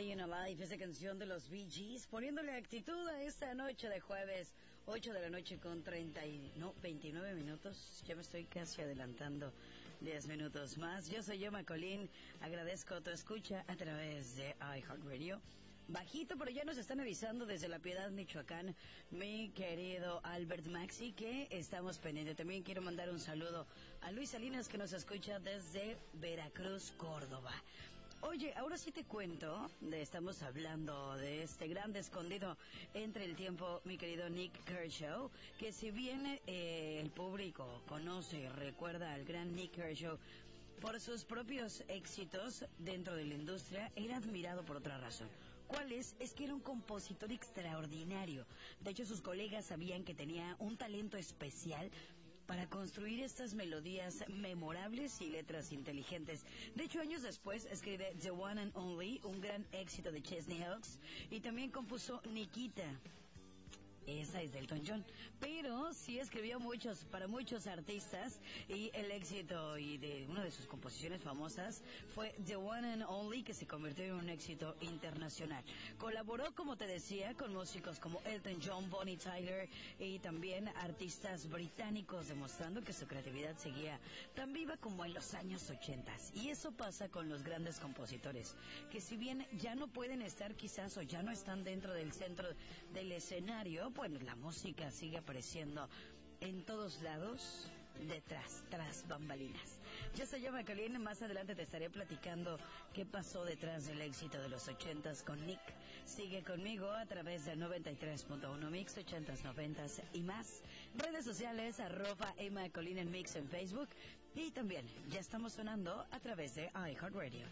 Staying Alive, esa canción de los Bee Gees, poniéndole actitud a esta noche de jueves, 8 de la noche con 29 minutos. Ya me estoy casi adelantando 10 minutos más. Yo soy Yoma Colín, agradezco tu escucha a través de iHeartRadio. Bajito, pero ya nos están avisando desde La Piedad, Michoacán, mi querido Albert Maxi, que estamos pendientes. También quiero mandar un saludo a Luis Salinas, que nos escucha desde Veracruz, Córdoba. Oye, ahora sí te cuento, estamos hablando de este grande escondido entre el tiempo, mi querido Nick Kershaw, que si bien el público conoce y recuerda al gran Nick Kershaw por sus propios éxitos dentro de la industria, era admirado por otra razón. ¿Cuál es? Es que era un compositor extraordinario. De hecho, sus colegas sabían que tenía un talento especial para construir estas melodías memorables y letras inteligentes. De hecho, años después escribe The One and Only, un gran éxito de Chesney Hawkes, y también compuso Nikita. Esa es de Elton John, pero sí escribió para muchos artistas, y el éxito y de una de sus composiciones famosas fue The One and Only, que se convirtió en un éxito internacional. Colaboró, como te decía, con músicos como Elton John, Bonnie Tyler y también artistas británicos, demostrando que su creatividad seguía tan viva como en los años 80. Y eso pasa con los grandes compositores, que si bien ya no pueden estar quizás o ya no están dentro del centro del escenario, bueno, la música sigue apareciendo en todos lados, detrás, tras bambalinas. Yo soy Yoma Colín, más adelante te estaré platicando qué pasó detrás del éxito de los 80s con Nick. Sigue conmigo a través del 93.1 Mix, 80s, 90s y más. Redes sociales, @Emma Colín en Mix en Facebook. Y también ya estamos sonando a través de iHeartRadio.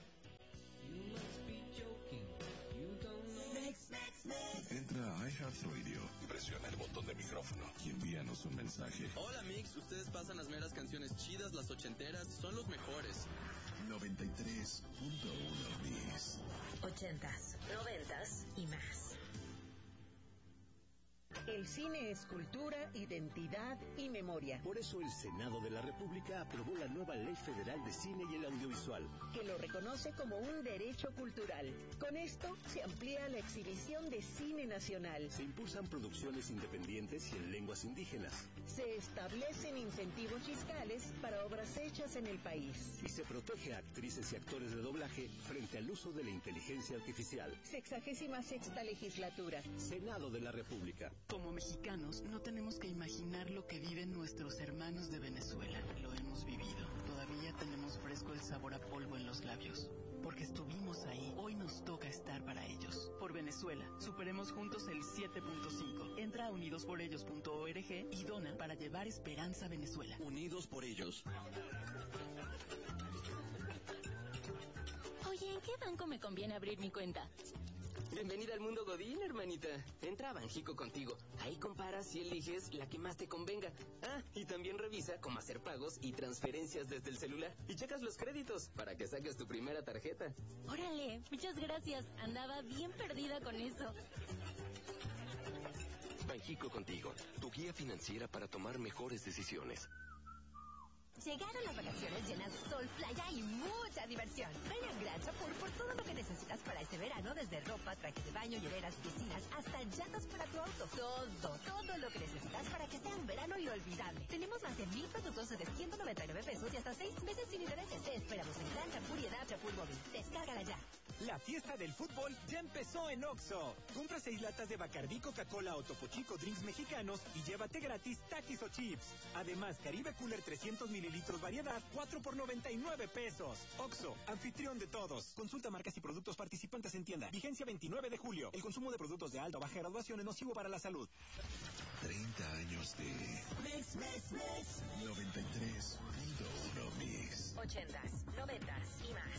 Entra a iHeartRadio, presiona el botón de micrófono y envíanos un mensaje. Hola Mix, ustedes pasan las meras canciones chidas, las ochenteras, son los mejores. 93.1 Mix. 80s, 90s y más. El cine es cultura, identidad y memoria. Por eso el Senado de la República aprobó la nueva Ley Federal de Cine y el Audiovisual, que lo reconoce como un derecho cultural. Con esto se amplía la exhibición de cine nacional. Se impulsan producciones independientes y en lenguas indígenas. Se establecen incentivos fiscales para obras hechas en el país. Y se protege a actrices y actores de doblaje frente al uso de la inteligencia artificial. 66ª legislatura. Senado de la República. Como mexicanos, no tenemos que imaginar lo que viven nuestros hermanos de Venezuela. Lo hemos vivido. Todavía tenemos fresco el sabor a polvo en los labios. Porque estuvimos ahí, hoy nos toca estar para ellos. Por Venezuela, superemos juntos el 7.5. Entra a unidosporellos.org y dona para llevar esperanza a Venezuela. Unidos por ellos. Oye, ¿en qué banco me conviene abrir mi cuenta? Bienvenida al mundo Godín, hermanita. Entra a Banjico Contigo. Ahí comparas y eliges la que más te convenga. Ah, y también revisa cómo hacer pagos y transferencias desde el celular. Y checas los créditos para que saques tu primera tarjeta. Órale, muchas gracias. Andaba bien perdida con eso. Banjico Contigo, tu guía financiera para tomar mejores decisiones. Llegaron las vacaciones llenas de sol, playa y mucha diversión. Ven a Gran Chapul por todo lo que necesitas para este verano, desde ropa, trajes de baño, hieleras, piscinas, hasta llantas para tu auto. Todo lo que necesitas para que sea un verano inolvidable. Tenemos más de 1000 productos desde 199 pesos y hasta 6 meses sin intereses. Te esperamos en Gran Chapul y Edad Chapul Móvil. Descárgala ya. La fiesta del fútbol ya empezó en Oxxo. Compra 6 latas de Bacardí, Coca-Cola o Topo Chico Drinks mexicanos y llévate gratis Takis o chips. Además, Caribe Cooler 300 mililitros variedad, 4 por 99 pesos. Oxxo, anfitrión de todos. Consulta marcas y productos participantes en tienda. Vigencia 29 de julio. El consumo de productos de alta o baja graduación es nocivo para la salud. 30 años de Mix. 93.1 Mix. 80s, 90s y más.